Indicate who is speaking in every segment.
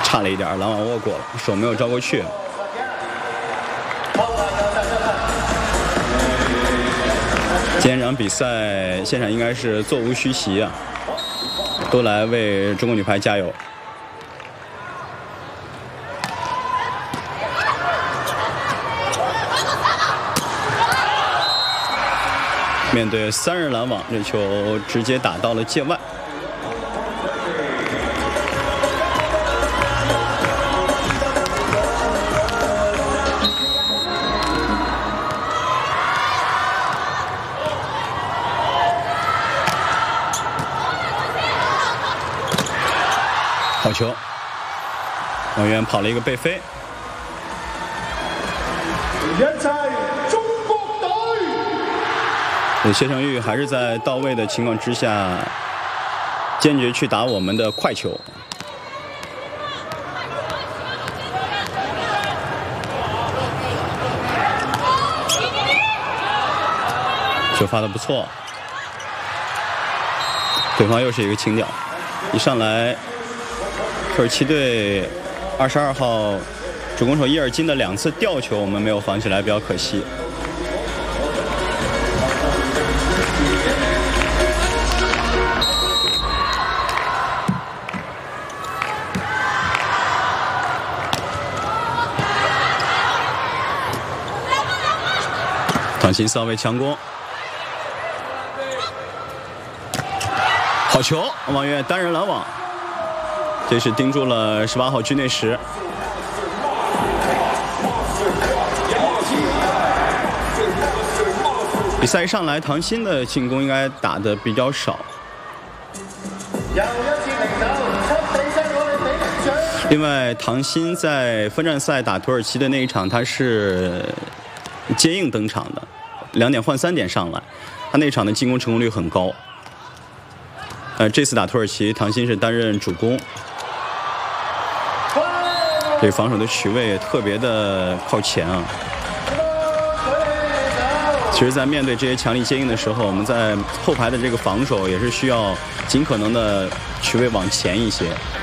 Speaker 1: 差了一点，拦网握过了，手没有招过去。今天这场比赛现场应该是座无虚席啊，都来为中国女排加油。面对3人拦网，这球直接打到了界外。好球，王源跑了一个背飞。
Speaker 2: 中国队。
Speaker 1: 谢成玉还是在到位的情况之下，坚决去打我们的快球。球发的不错，对方又是一个轻吊。一上来，土耳其队22号主攻手伊尔金的2次吊球，我们没有防起来，比较可惜。唐鑫扫位强攻，好球！王源单人拦网，这是盯住了18号居内什。比赛一上来，唐鑫的进攻应该打得比较少。另外，唐鑫在分站赛打土耳其的那一场，他是接应登场的，2点换3点上来，他那场的进攻成功率很高。这次打土耳其，唐鑫是担任主攻，这防守的取位也特别的靠前啊。其实，在面对这些强力接应的时候，我们在后排的这个防守也是需要尽可能的取位往前一些。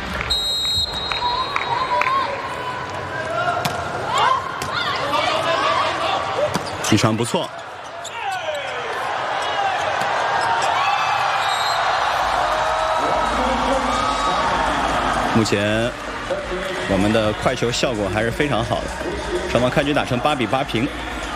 Speaker 1: 一传不错。目前我们的快球效果还是非常好的，双方开局打成8比8平。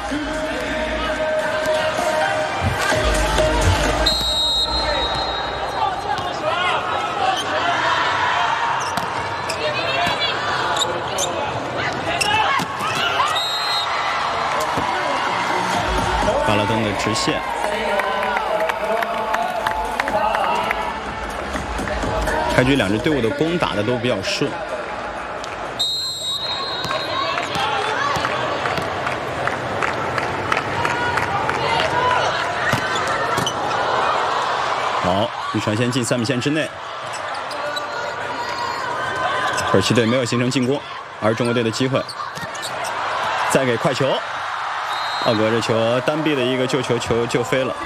Speaker 1: 巴拉登的直线，开局2支队伍的攻打的都比较顺。好，一传先进3米线之内。土耳其队没有形成进攻，而中国队的机会，再给快球。奥格这球单臂的一个救球，球救飞了。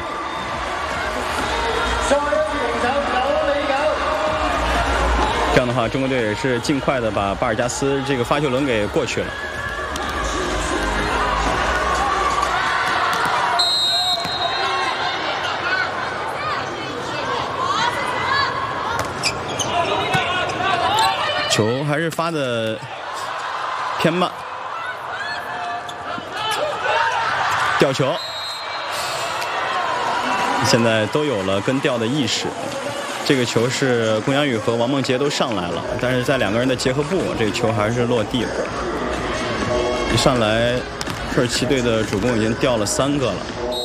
Speaker 1: 这样的话，中国队也是尽快的把巴尔加斯这个发球轮给过去了。球还是发的偏慢。吊球，现在都有了跟吊的意识。这个球是龚洋宇和王梦洁都上来了，但是在2个人的结合部，这个球还是落地了。一上来，土耳其队的主攻已经掉了3个了。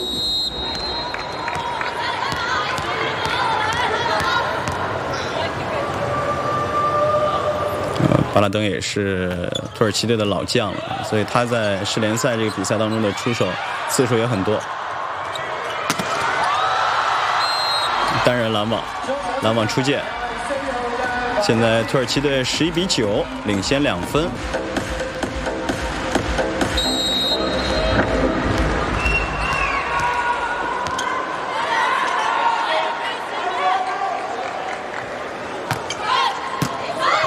Speaker 1: 巴拉登也是土耳其队的老将了，所以他在世联赛这个比赛当中的出手次数也很多。单人拦网，拦网出界。现在土耳其队11比9领先2分。